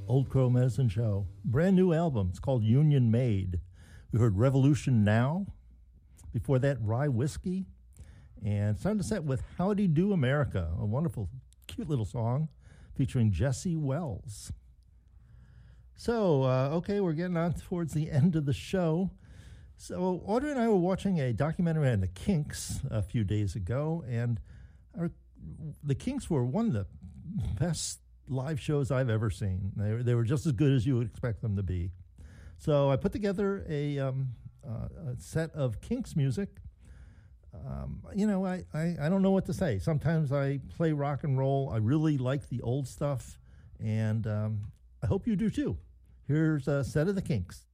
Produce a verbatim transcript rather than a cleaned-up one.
Old Crow Medicine Show. Brand new album. It's called Union Made. We heard Revolution Now. Before that, Rye Whiskey. And starting to set with Howdy Do America, a wonderful, cute little song featuring Jesse Wells. So, uh, okay, we're getting on towards the end of the show. So, Audrey and I were watching a documentary on the Kinks a few days ago, and our, the Kinks were one of the best live shows I've ever seen. They were, they were just as good as you would expect them to be. So I put together a, um, uh, a set of Kinks music. Um, you know, I, I, I don't know what to say. Sometimes I play rock and roll. I really like the old stuff, and um, I hope you do too. Here's a set of the Kinks.